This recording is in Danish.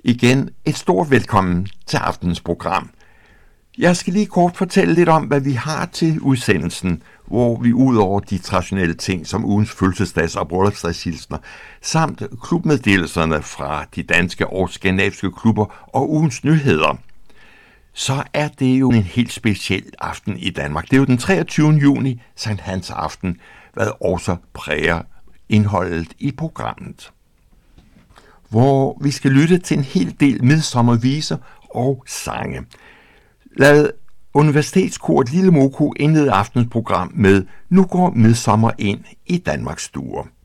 Igen et stort velkommen til aftens program. Jeg skal lige kort fortælle lidt om, hvad vi har til udsendelsen, hvor vi ud over de traditionelle ting som ugens fødselsdags- og bryllupsdagshilsner, samt klubmeddelelserne fra de danske og skandinaviske klubber og ugens nyheder, så er det jo en helt speciel aften i Danmark. Det er jo den 23. juni, Sankt Hans aften, hvad også præger indholdet i programmet, hvor vi skal lytte til en hel del midsommerviser og sange. Lad Universitetskoret Lille Moko indlede aftens program med "Nu går midsommer ind i Danmarks stuer".